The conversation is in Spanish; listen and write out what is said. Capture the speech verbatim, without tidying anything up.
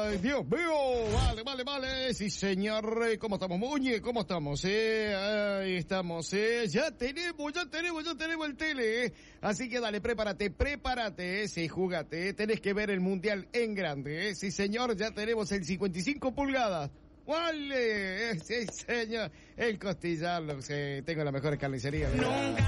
Ay, Dios mío, vale, vale, vale, sí señor, ¿cómo estamos, Muñe? ¿Cómo estamos? Eh? Ahí estamos, eh, ya tenemos, ya tenemos, ya tenemos el tele, eh. Así que dale, prepárate, prepárate, eh. Sí, júgate, eh. Tenés que ver el Mundial en grande, eh. Sí señor, ya tenemos el cincuenta y cinco pulgadas. Vale, eh, sí señor, el costillar, lo sé, tengo la mejor carnicería. Nunca